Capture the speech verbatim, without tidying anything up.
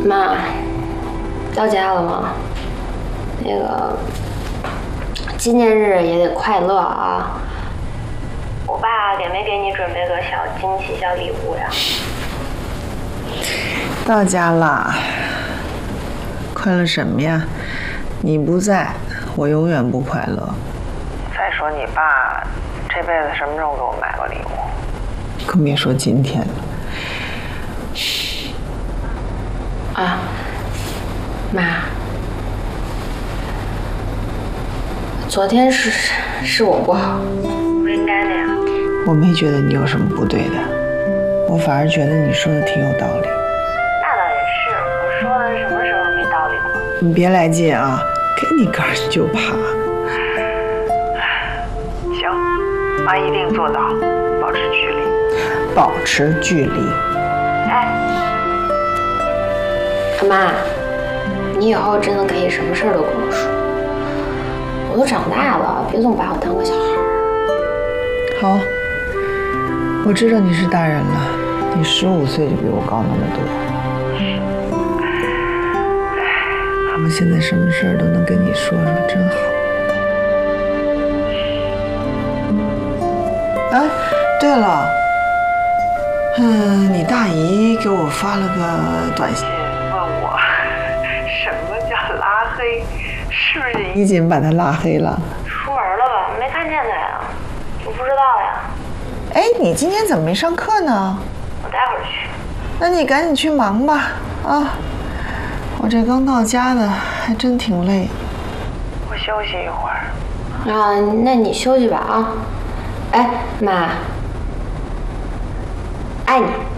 妈，到家了吗？那个纪念日也得快乐啊！我爸给没给你准备个小惊喜、小礼物呀？ 到家啦！快乐什么呀？你不在，我永远不快乐。 再说你爸这辈子什么时候给我买过礼物？ 更别说今天了。 啊，妈，昨天是是我不好，不应该那样。 我没觉得你有什么不对的，我反而觉得你说的挺有道理。 那倒也是，我说的什么时候没道理过？ 你别来劲啊，跟你杆儿就怕。 行，妈一定做到，保持距离。 保持距离。 哎，妈，你以后真的可以什么事儿都跟我说。我都长大了，别总把我当个小孩儿。 好，我知道你是大人了，你十五岁就比我高那么多。我现在什么事儿都能跟你说说，真好。哎，对了，嗯，你大姨给我发了个短信， 问我什么叫拉黑，是不是你紧把她拉黑了？ 出门了吧？没看见他呀？我不知道呀。 哎，你今天怎么没上课呢？ 我待会儿去。 那你赶紧去忙吧，啊！我这刚到家的，还真挺累。 我休息一会儿。 啊，那你休息吧啊。哎，妈，爱你。